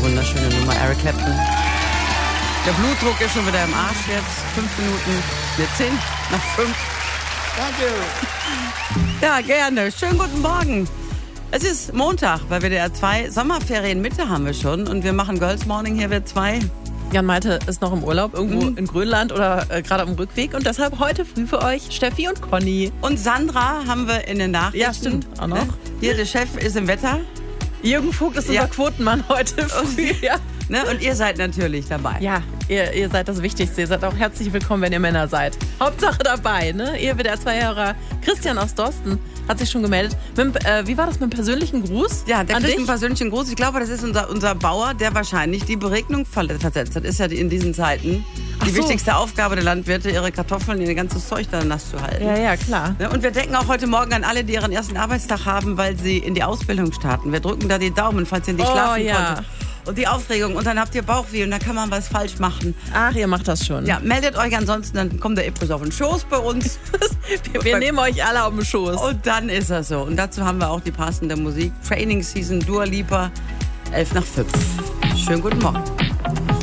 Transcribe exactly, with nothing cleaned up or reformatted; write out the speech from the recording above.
wunderschöne Nummer, Eric Clapton. Der Blutdruck ist schon wieder im Arsch jetzt. Fünf Minuten, ne, zehn nach fünf. Danke. Ja, gerne. Schönen guten Morgen. Es ist Montag bei W D R zwei. Sommerferien Mitte haben wir schon. Und wir machen Girls Morning hier W D R zwei. Jan Malte ist noch im Urlaub, irgendwo Mhm. in Grönland oder äh, gerade auf dem Rückweg. Und deshalb heute früh für euch Steffi und Conny. Und Sandra haben wir in den Nachrichten. Ja, stimmt, auch noch. Ne? Hier, der Chef ist im Wetter. Jürgen Vogt ist Ja. unser Quotenmann heute früh. Ja, Ne? Und ihr seid natürlich dabei. ja ihr, ihr seid das Wichtigste. Ihr seid auch herzlich willkommen, wenn ihr Männer seid. Hauptsache dabei, ne? Ihr W D R zwei-Hörer Christian aus Dorsten hat sich schon gemeldet. Mit, dem, äh, wie war das mit dem persönlichen Gruß? Ja, der an kriegt dich? einen persönlichen Gruß. Ich glaube, das ist unser, unser Bauer, der wahrscheinlich die Beregnung ver- versetzt hat. Ist ja in diesen Zeiten die Ach so. wichtigste Aufgabe der Landwirte, ihre Kartoffeln, ihr ganzes Zeug da nass zu halten. Ja, ja, klar. Ne, und wir denken auch heute Morgen an alle, die ihren ersten Arbeitstag haben, weil sie in die Ausbildung starten. Wir drücken da die Daumen, falls ihr nicht Oh, schlafen ja. konntet. Und die Aufregung. Und dann habt ihr Bauchweh und dann kann man was falsch machen. Ach, ihr macht das schon. Ja, meldet euch ansonsten, dann kommt der Ipus auf den Schoß bei uns. wir, wir nehmen euch alle auf den Schoß. Und dann ist das so. Und dazu haben wir auch die passende Musik. Training Season, Dua Lipa, elf nach fünf. Schönen guten Morgen.